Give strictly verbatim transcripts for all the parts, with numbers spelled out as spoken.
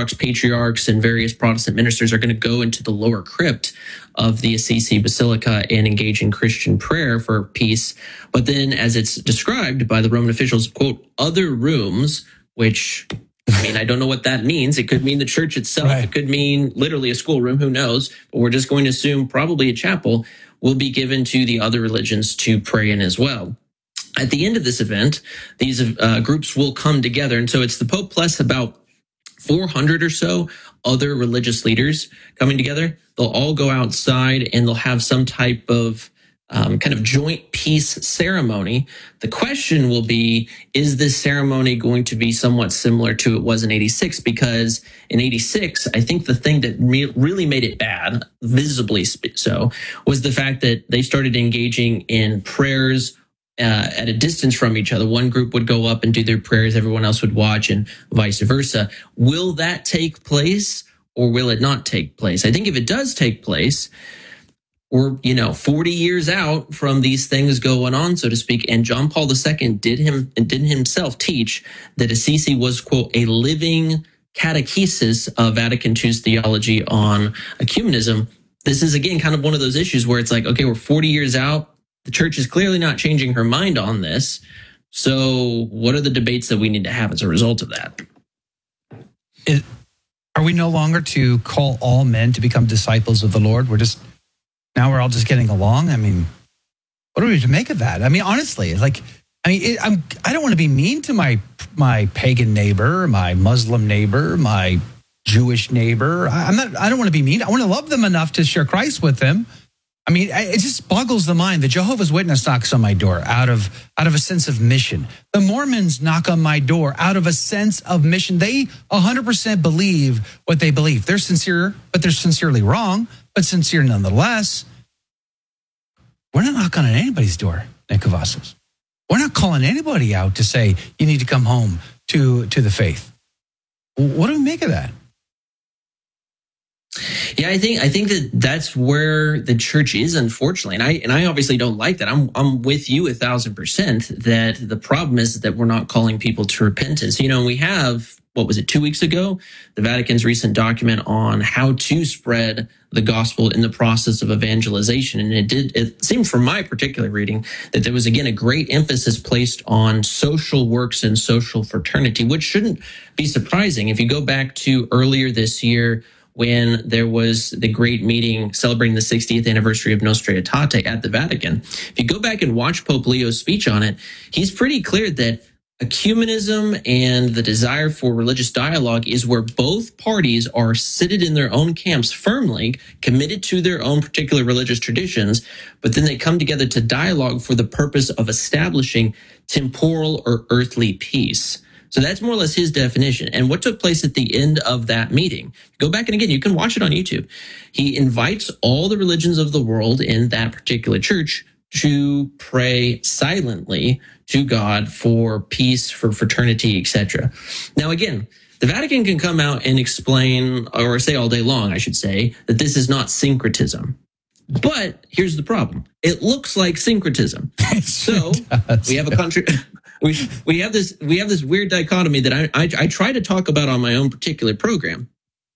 Orthodox patriarchs and various Protestant ministers are going to go into the lower crypt of the Assisi Basilica and engage in Christian prayer for peace. But then, as it's described by the Roman officials, quote, other rooms, which, I mean, I don't know what that means. It could mean the church itself. Right. It could mean literally a schoolroom. Who knows? But we're just going to assume probably a chapel will be given to the other religions to pray in as well. At the end of this event, these uh, groups will come together. And so it's the Pope plus about four hundred or so other religious leaders coming together. They'll all go outside and they'll have some type of um, kind of joint peace ceremony. The question will be, is this ceremony going to be somewhat similar to it was in eighty-six? Because in eighty-six, I think the thing that re- really made it bad, visibly so, was the fact that they started engaging in prayers Uh, at a distance from each other. One group would go up and do their prayers, everyone else would watch, and vice versa. Will that take place or will it not take place? I think if it does take place, we're, you know, forty years out from these things going on, so to speak. And John Paul the Second did him did himself teach that Assisi was, quote, a living catechesis of Vatican two's theology on ecumenism. This is, again, kind of one of those issues where it's like, okay, we're forty years out. The church is clearly not changing her mind on this. So what are the debates that we need to have as a result of that? Is, are we no longer to call all men to become disciples of the Lord? We're just, now we're all just getting along. I mean, what are we to make of that? I mean, honestly, like, I mean, it, I'm, I don't want to be mean to my, my pagan neighbor, my Muslim neighbor, my Jewish neighbor. I, I'm not, I don't want to be mean. I want to love them enough to share Christ with them. I mean, it just boggles the mind. The Jehovah's Witness knocks on my door out of out of a sense of mission. The Mormons knock on my door out of a sense of mission. They one hundred percent believe what they believe. They're sincere, but they're sincerely wrong, but sincere nonetheless. We're not knocking on anybody's door, Nick Cavazos. We're not calling anybody out to say, you need to come home to, to the faith. What do we make of that? Yeah, I think I think that that's where the church is, unfortunately, and I and I obviously don't like that. I'm I'm with you a thousand percent that the problem is that we're not calling people to repentance. You know, we have, what was it, two weeks ago, the Vatican's recent document on how to spread the gospel in the process of evangelization, and it did. It seemed from my particular reading that there was again a great emphasis placed on social works and social fraternity, which shouldn't be surprising. If you go back to earlier this year, when there was the great meeting celebrating the sixtieth anniversary of Nostra Aetate at the Vatican. If you go back and watch Pope Leo's speech on it, he's pretty clear that ecumenism and the desire for religious dialogue is where both parties are seated in their own camps firmly, committed to their own particular religious traditions, but then they come together to dialogue for the purpose of establishing temporal or earthly peace. So that's more or less his definition. And what took place at the end of that meeting? Go back and again, you can watch it on YouTube. He invites all the religions of the world in that particular church to pray silently to God for peace, for fraternity, et cetera. Now, again, the Vatican can come out and explain, or say all day long, I should say, that this is not syncretism. But here's the problem. It looks like syncretism. So we have a country... We we have this we have this weird dichotomy that I, I I try to talk about on my own particular program,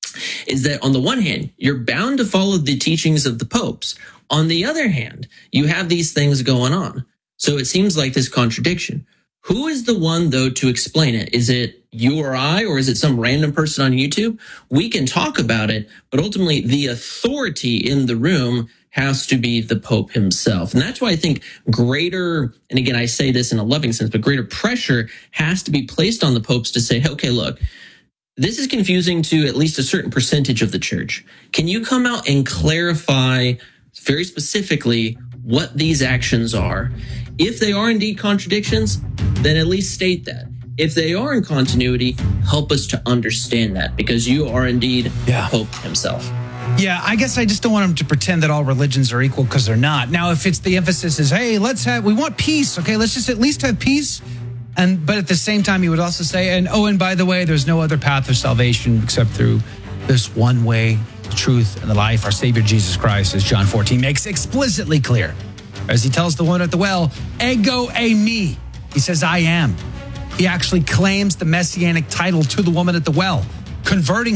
is that on the one hand, you're bound to follow the teachings of the popes. On the other hand, you have these things going on. So it seems like this contradiction. Who is the one, though, to explain it? Is it you or I, or is it some random person on YouTube? We can talk about it, but ultimately the authority in the room has to be the Pope himself. And that's why I think greater, and again, I say this in a loving sense, but greater pressure has to be placed on the popes to say, okay, look, this is confusing to at least a certain percentage of the church. Can you come out and clarify very specifically what these actions are? If they are indeed contradictions, then at least state that. If they are in continuity, help us to understand that, because you are indeed yeah. Pope himself. Yeah, I guess I just don't want them to pretend that all religions are equal, because they're not. Now, if it's the emphasis is, hey, let's have, we want peace, okay, let's just at least have peace. And but at the same time, he would also say, and oh, and by the way, there's no other path of salvation except through this one way, the truth, and the life, our Savior Jesus Christ, as John fourteen makes explicitly clear. As he tells the one at the well, ego eimi. He says, I am. He actually claims the messianic title to the woman at the well, converting